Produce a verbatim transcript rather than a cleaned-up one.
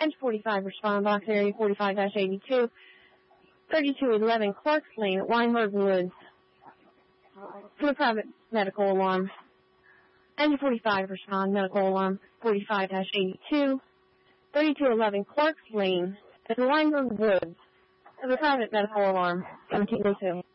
Edge forty-five, respond box area forty-five dash eighty-two, thirty-two eleven Clarks Lane, Weinberg Woods. For the private medical alarm. Edge forty-five, respond medical alarm forty-five dash eighty-two, thirty-two eleven Clarks Lane, at the Weinberg Woods. For the private medical alarm seventeen oh two.